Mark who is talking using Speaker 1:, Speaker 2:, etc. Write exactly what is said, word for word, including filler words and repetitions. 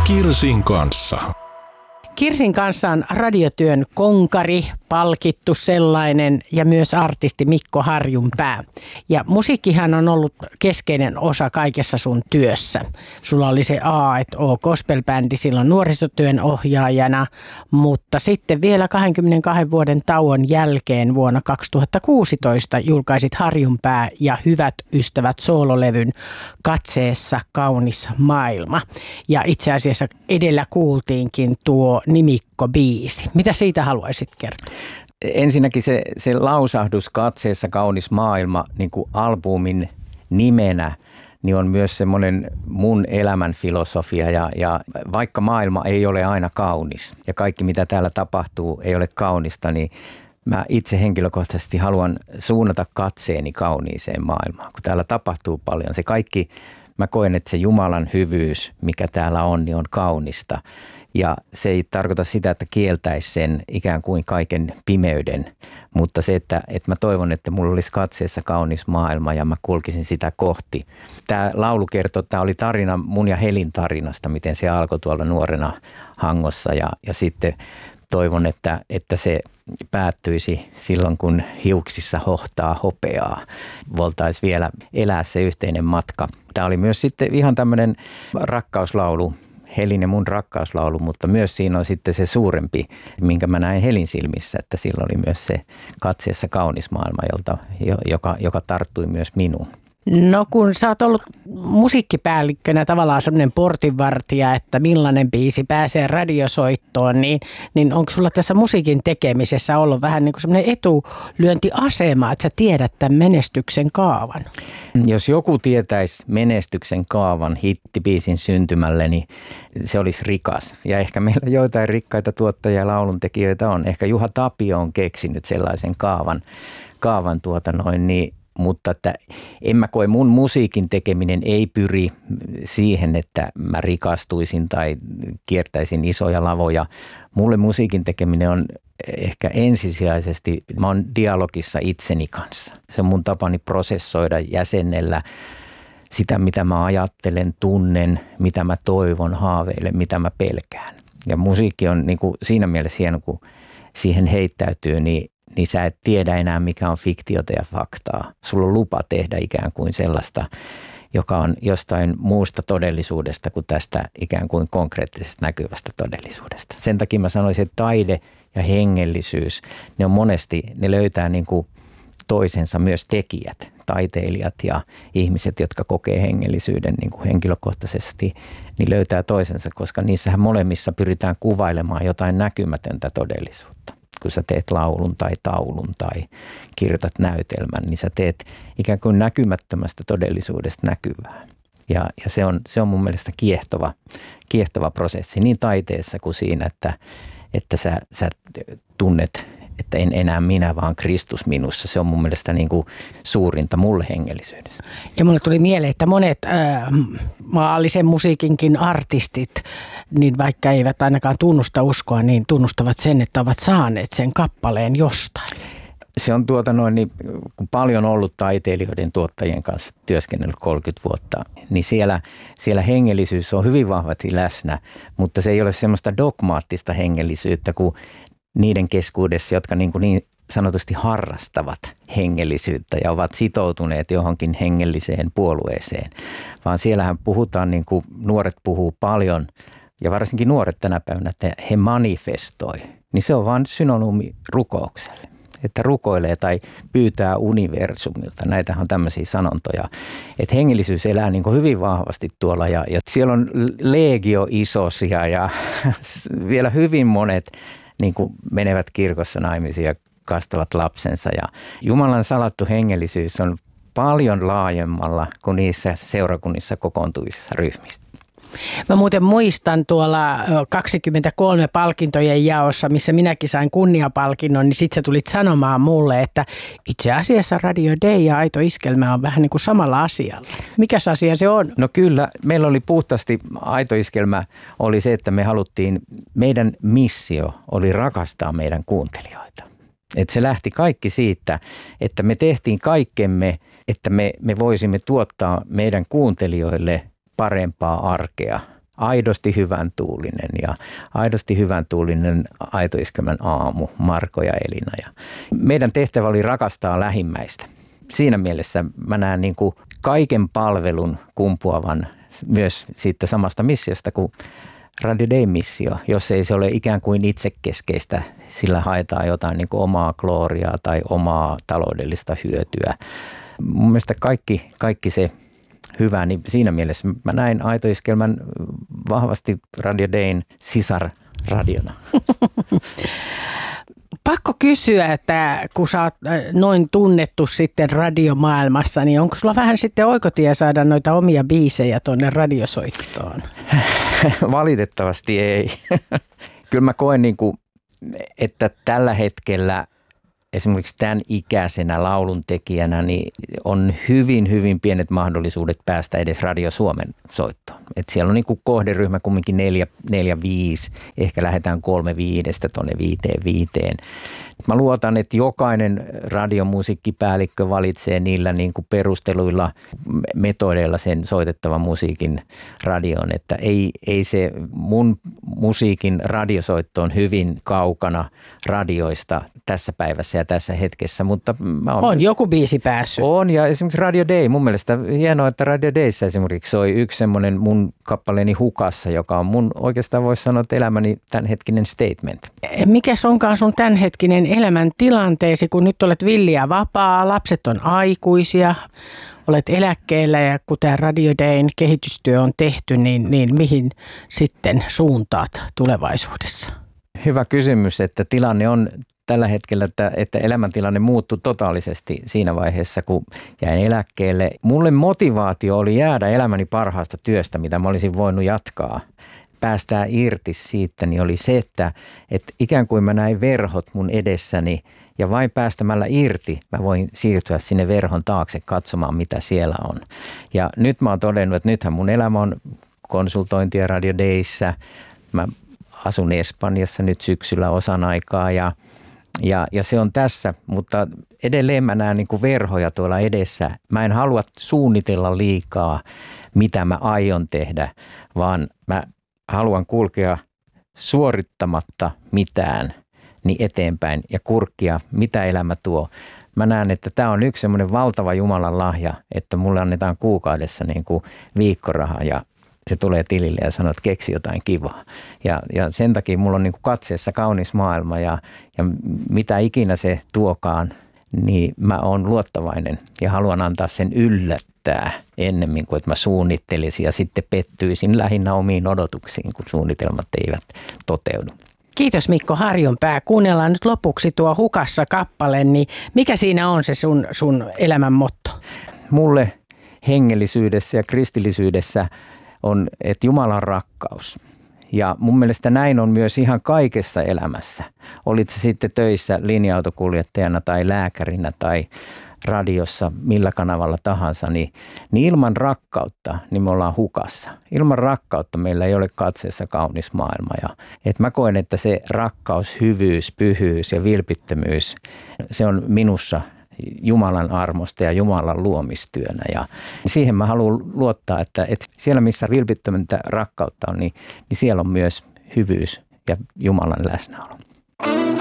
Speaker 1: Kirsin kanssa.
Speaker 2: Kirsin kanssa on radiotyön konkari, palkittu sellainen ja myös artisti Mikko Harjunpää. Ja musiikkihan on ollut keskeinen osa kaikessa sun työssä. Sulla oli se A et O gospel-bändi silloin nuorisotyön ohjaajana, mutta sitten vielä kaksikymmentäkaksi vuoden tauon jälkeen vuonna kaksituhattakuusitoista julkaisit Harjunpää ja Hyvät ystävät soololevyn Katseessa kaunis maailma. Ja itse asiassa edellä kuultiinkin tuo Nimikko-biisi. Mitä siitä haluaisit kertoa?
Speaker 3: Ensinnäkin se, se lausahdus Katseessa kaunis maailma niin kuin albumin nimenä, niin on myös semmoinen mun elämän filosofia. Ja, ja vaikka maailma ei ole aina kaunis ja kaikki mitä täällä tapahtuu ei ole kaunista, niin mä itse henkilökohtaisesti haluan suunnata katseeni kauniiseen maailmaan. Kun täällä tapahtuu paljon, se kaikki, mä koen, että se Jumalan hyvyys, mikä täällä on, niin on kaunista. Ja se ei tarkoita sitä, että kieltäisi sen ikään kuin kaiken pimeyden, mutta se, että, että mä toivon, että mulla olisi katseessa kaunis maailma ja mä kulkisin sitä kohti. Tämä laulu kertoo, tämä oli tarina mun ja Helin tarinasta, miten se alkoi tuolla nuorena Hangossa ja, ja sitten toivon, että, että se päättyisi silloin, kun hiuksissa hohtaa hopeaa. Voltaisiin vielä elää se yhteinen matka. Tämä oli myös sitten ihan tämmöinen rakkauslaulu. Helin ja mun rakkauslaulu, mutta myös siinä on sitten se suurempi, minkä mä näin Helin silmissä, että sillä oli myös se katseessa kaunis maailma, jolta, joka, joka tarttui myös minuun.
Speaker 2: No kun sä oot ollut musiikkipäällikkönä tavallaan semmoinen portinvartija, että millainen biisi pääsee radiosoittoon, niin, niin onko sulla tässä musiikin tekemisessä ollut vähän niin kuin semmoinen etulyöntiasema, että sä tiedät tämän menestyksen kaavan?
Speaker 3: Jos joku tietäisi menestyksen kaavan hittibiisin syntymälle, niin se olisi rikas. Ja ehkä meillä joitain rikkaita tuottajia ja lauluntekijöitä on. Ehkä Juha Tapio on keksinyt sellaisen kaavan, kaavan tuota noin, niin mutta että en mä koe, mun musiikin tekeminen ei pyri siihen, että mä rikastuisin tai kiertäisin isoja lavoja. Mulle musiikin tekeminen on ehkä ensisijaisesti, mä oon dialogissa itseni kanssa. Se on mun tapani prosessoida, jäsennellä sitä, mitä mä ajattelen, tunnen, mitä mä toivon, haaveilen, mitä mä pelkään. Ja musiikki on niin kuin siinä mielessä hieno, kun siihen heittäytyy, niin niin sä et tiedä enää, mikä on fiktiota ja faktaa. Sulla on lupa tehdä ikään kuin sellaista, joka on jostain muusta todellisuudesta kuin tästä ikään kuin konkreettisesta näkyvästä todellisuudesta. Sen takia mä sanoisin, että taide ja hengellisyys, ne on monesti, ne löytää niin kuin toisensa myös tekijät, taiteilijat ja ihmiset, jotka kokee hengellisyyden niin kuin henkilökohtaisesti, niin löytää toisensa, koska niissähän molemmissa pyritään kuvailemaan jotain näkymätöntä todellisuutta. Kun sä teet laulun tai taulun tai kirjoitat näytelmän, niin sä teet ikään kuin näkymättömästä todellisuudesta näkyvää. Ja, ja se, on, se on mun mielestä kiehtova, kiehtova prosessi niin taiteessa kuin siinä, että, että sä, sä tunnet, että en enää minä, vaan Kristus minussa. Se on mun mielestä niin kuin suurinta mulle hengellisyydessä.
Speaker 2: Ja mulle tuli mieleen, että monet äh, maallisen musiikinkin artistit, niin vaikka eivät ainakaan tunnusta uskoa, niin tunnustavat sen, että ovat saaneet sen kappaleen jostain.
Speaker 3: Se on tuota noin, niin, kun paljon ollut taiteilijoiden tuottajien kanssa työskennellyt kolmekymmentä vuotta, niin siellä, siellä hengellisyys on hyvin vahvasti läsnä, mutta se ei ole semmoista dogmaattista hengellisyyttä kuin niiden keskuudessa, jotka niin, kuin niin sanotusti harrastavat hengellisyyttä ja ovat sitoutuneet johonkin hengelliseen puolueeseen, vaan siellähän puhutaan, niin kuin nuoret puhuu paljon, ja varsinkin nuoret tänä päivänä, että he manifestoi, niin se on vain synonyymi rukoukselle. Että rukoilee tai pyytää universumilta. Näitähän on tämmöisiä sanontoja. Että hengellisyys elää niin kuin hyvin vahvasti tuolla ja, ja siellä on legio isosia ja vielä hyvin monet niin kuin menevät kirkossa naimisiin ja kastavat lapsensa. Ja Jumalan salattu hengellisyys on paljon laajemmalla kuin niissä seurakunnissa kokoontuvissa ryhmissä.
Speaker 2: Mä muuten muistan tuolla kaksikymmentäkolme palkintojen jaossa, missä minäkin sain kunniapalkinnon, niin sit sä tulit sanomaan mulle, että itse asiassa Radio D ja Aito Iskelmä on vähän niin kuin samalla asialla. Mikäs asia se on?
Speaker 3: No kyllä, meillä oli puhtaasti Aito Iskelmä oli se, että me haluttiin, meidän missio oli rakastaa meidän kuuntelijoita. Että se lähti kaikki siitä, että me tehtiin kaikkemme, että me, me voisimme tuottaa meidän kuuntelijoille parempaa arkea, aidosti hyvän tuulinen ja aidosti hyvän tuulinen Aito Iskelmän aamu, Marko ja Elina. Ja meidän tehtävä oli rakastaa lähimmäistä. Siinä mielessä mä näen niin kuin kaiken palvelun kumpuavan myös siitä samasta missiosta kuin Radio Dayn missio, jos ei se ole ikään kuin itsekeskeistä, sillä haetaan jotain niin kuin omaa gloriaa tai omaa taloudellista hyötyä. Mun mielestä kaikki, kaikki se hyvä, niin siinä mielessä mä näin Aito Iskelmän vahvasti Radio Dayn sisarradiona.
Speaker 2: Pakko kysyä, että kun sä oot noin tunnettu sitten radiomaailmassa, niin onko sulla vähän sitten oikotie saada noita omia biisejä tuonne radiosoittoon?
Speaker 3: Valitettavasti ei. Kyllä mä koen, niin kuin, että tällä hetkellä esimerkiksi tämän ikäisenä lauluntekijänä niin on hyvin, hyvin pienet mahdollisuudet päästä edes Radio Suomen soittoon. Et siellä on niin kuin kohderyhmä kumminkin neljä, neljä, viisi, ehkä lähdetään kolme viidestä tuonne viiteen viiteen. Mä luotan, että jokainen radiomusiikkipäällikkö valitsee niillä niin kuin perusteluilla metodeilla sen soitettavan musiikin radioon, että ei, ei se mun musiikin radiosoitto on hyvin kaukana radioista tässä päivässä ja tässä hetkessä, mutta mä on,
Speaker 2: on joku biisi päässyt.
Speaker 3: On, ja esimerkiksi Radio Day, mun mielestä hienoa, että Radio Dayssä esimerkiksi soi yksi semmoinen mun kappaleeni Hukassa, joka on mun oikeastaan voisi sanoa, että elämäni tämänhetkinen statement.
Speaker 2: Mikäs onkaan sun tämänhetkinen elämän tilanteesi, kun nyt olet villi ja vapaa, lapset on aikuisia, olet eläkkeellä ja kun tämä Radio Dayn kehitystyö on tehty, niin, niin mihin sitten suuntaat tulevaisuudessa?
Speaker 3: Hyvä kysymys, että tilanne on tällä hetkellä, että, että elämäntilanne muuttui totaalisesti siinä vaiheessa, kun jäin eläkkeelle. Mulle motivaatio oli jäädä elämäni parhaasta työstä, mitä mä olisin voinut jatkaa. Päästää irti siitä, niin oli se, että, että ikään kuin mä näin verhot mun edessäni ja vain päästämällä irti mä voin siirtyä sinne verhon taakse katsomaan, mitä siellä on. Ja nyt mä oon todennut, että nythän mun elämä on konsultointia Radio Dayssä. Mä asun Espanjassa nyt syksyllä osan aikaa ja, ja, ja se on tässä, mutta edelleen mä näen niin kuin verhoja tuolla edessä. Mä en halua suunnitella liikaa, mitä mä aion tehdä, vaan mä haluan kulkea suorittamatta mitään niin eteenpäin ja kurkkia, mitä elämä tuo. Mä näen, että tämä on yksi semmoinen valtava Jumalan lahja, että mulle annetaan kuukaudessa niin kuin viikkoraha ja se tulee tilille ja sanoo, että keksi jotain kivaa. Ja, ja sen takia mulla on niin kuin katseessa kaunis maailma ja, ja mitä ikinä se tuokaan, niin mä oon luottavainen ja haluan antaa sen yllättää ennemmin kuin että mä suunnittelisin ja sitten pettyisin lähinnä omiin odotuksiin, kun suunnitelmat eivät toteudu.
Speaker 2: Kiitos Mikko Harjunpää. Kuunnellaan nyt lopuksi tuo Hukassa kappale, niin mikä siinä on se sun, sun elämän motto?
Speaker 3: Mulle hengellisyydessä ja kristillisyydessä on, että Jumala on rakkaus. Ja mun mielestä näin on myös ihan kaikessa elämässä. Olit se sitten töissä linja-autokuljettajana tai lääkärinä tai radiossa, millä kanavalla tahansa, niin, niin ilman rakkautta niin me ollaan hukassa. Ilman rakkautta meillä ei ole katseessa kaunis maailma. Ja, et mä koen, että se rakkaus, hyvyys, pyhyys ja vilpittömyys, se on minussa Jumalan armosta ja Jumalan luomistyönä. Ja siihen mä haluan luottaa, että, että siellä missä vilpittömäntä rakkautta on, niin, niin siellä on myös hyvyys ja Jumalan läsnäolo.